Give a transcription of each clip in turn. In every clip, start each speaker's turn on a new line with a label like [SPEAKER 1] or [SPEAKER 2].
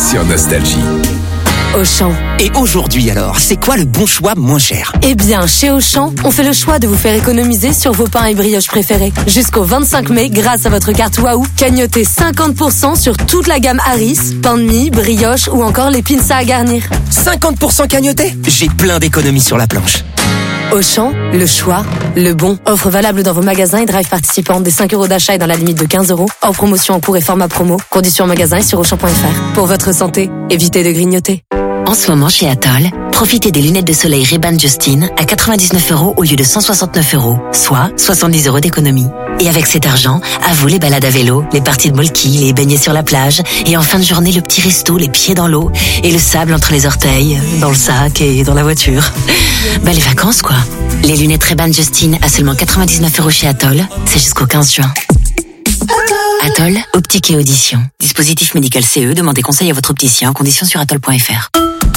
[SPEAKER 1] sur Nostalgie.
[SPEAKER 2] Auchan.
[SPEAKER 3] Et aujourd'hui alors, c'est quoi le bon choix moins cher?
[SPEAKER 2] Eh bien, chez Auchan, on fait le choix de vous faire économiser sur vos pains et brioches préférés. Jusqu'au 25 mai, grâce à votre carte Waouh, cagnotez 50% sur toute la gamme Harris, pain de mie, brioche ou encore les pinces à garnir.
[SPEAKER 3] 50% cagnoté? J'ai plein d'économies sur la planche.
[SPEAKER 2] Auchan, le choix, le bon. Offre valable dans vos magasins et drive participants. Des 5 € d'achat et dans la limite de 15 €. Hors promotion en cours et format promo. Conditions en magasin et sur Auchan.fr. Pour votre santé, évitez de grignoter.
[SPEAKER 4] En ce moment chez Atoll, profitez des lunettes de soleil Ray-Ban Justin à 99 € au lieu de 169 €, soit 70 € d'économie. Et avec cet argent, à vous les balades à vélo, les parties de molki, les baignets sur la plage, et en fin de journée le petit resto, les pieds dans l'eau, et le sable entre les orteils, dans le sac et dans la voiture. Bah les vacances quoi. Les lunettes Ray-Ban Justin à seulement 99 € chez Atoll, c'est jusqu'au 15 juin. Atoll, optique et audition. Dispositif médical CE, demandez conseil à votre opticien, conditions sur atoll.fr.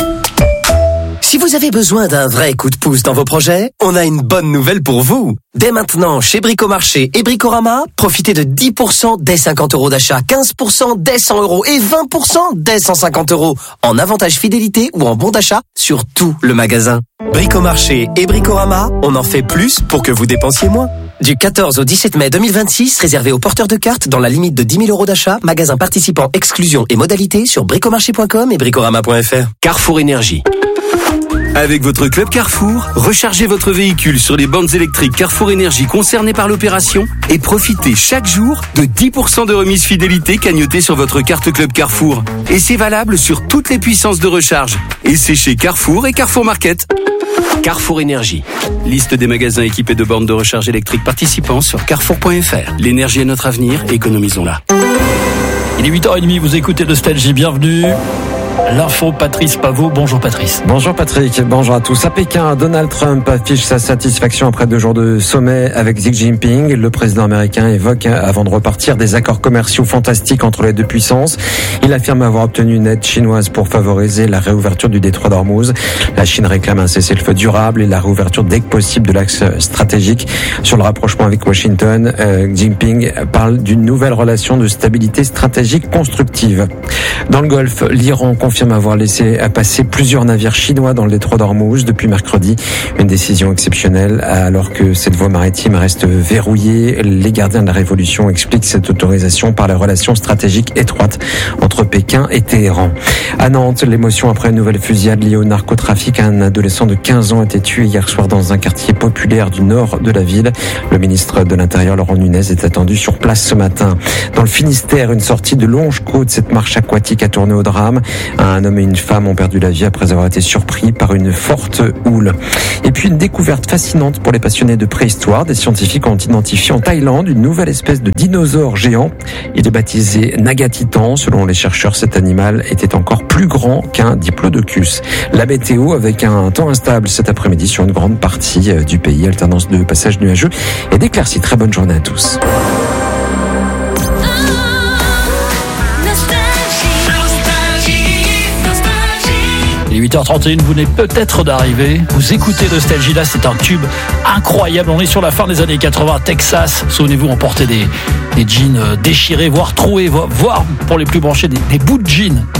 [SPEAKER 3] Si vous avez besoin d'un vrai coup de pouce dans vos projets, on a une bonne nouvelle pour vous. Dès maintenant, chez Bricomarché et Bricorama, profitez de 10% dès 50 € d'achat, 15% dès 100 € et 20% dès 150 € en avantage fidélité ou en bon d'achat sur tout le magasin. Bricomarché et Bricorama, on en fait plus pour que vous dépensiez moins. Du 14 au 17 mai 2026, réservé aux porteurs de cartes dans la limite de 10 000 € d'achat, magasin participant, exclusion et modalités sur bricomarché.com et bricorama.fr.
[SPEAKER 5] Carrefour Énergie. Avec votre club Carrefour, rechargez votre véhicule sur les bornes électriques Carrefour Énergie concernées par l'opération et profitez chaque jour de 10% de remise fidélité cagnotée sur votre carte club Carrefour. Et c'est valable sur toutes les puissances de recharge. Et c'est chez Carrefour et Carrefour Market. Carrefour Énergie. Liste des magasins équipés de bornes de recharge électrique participants sur carrefour.fr. L'énergie est notre avenir, économisons-la.
[SPEAKER 6] Il est 8h30, vous écoutez Nostalgie, bienvenue. L'info, Patrice Pavot. Bonjour Patrice.
[SPEAKER 7] Bonjour Patrick, bonjour à tous. À Pékin, Donald Trump affiche sa satisfaction après 2 jours de sommet avec Xi Jinping. Le président américain évoque, avant de repartir, des accords commerciaux fantastiques entre les deux puissances. Il affirme avoir obtenu une aide chinoise pour favoriser la réouverture du détroit d'Ormuz. La Chine réclame un cessez-le-feu durable et la réouverture dès que possible de l'axe stratégique. Sur le rapprochement avec Washington, Xi Jinping parle d'une nouvelle relation de stabilité stratégique constructive. Dans le Golfe, l'Iran confirme avoir laissé passer plusieurs navires chinois dans le détroit d'Ormuz depuis mercredi. Une décision exceptionnelle alors que cette voie maritime reste verrouillée. Les gardiens de la révolution expliquent cette autorisation par la relation stratégique étroite entre Pékin et Téhéran. À Nantes, l'émotion après une nouvelle fusillade liée au narcotrafic. Un adolescent de 15 ans a été tué hier soir dans un quartier populaire du nord de la ville. Le ministre de l'Intérieur, Laurent Nunez, est attendu sur place ce matin. Dans le Finistère, une sortie de Longe-Côte, cette marche aquatique a tourné au drame. Un homme et une femme ont perdu la vie après avoir été surpris par une forte houle. Et puis une découverte fascinante pour les passionnés de préhistoire. Des scientifiques ont identifié en Thaïlande une nouvelle espèce de dinosaure géant. Il est baptisé Nagatitan. Selon les chercheurs, cet animal était encore plus grand qu'un diplodocus. La météo avec un temps instable cet après-midi sur une grande partie du pays. Alternance de passages nuageux et d'éclaircies. Très bonne journée à tous.
[SPEAKER 6] Il est 8h31, vous venez peut-être d'arriver. Vous écoutez Nostalgie, là, c'est un tube incroyable. On est sur la fin des années 80, Texas. Souvenez-vous, on portait des jeans déchirés, voire troués, voire pour les plus branchés, des bouts de jeans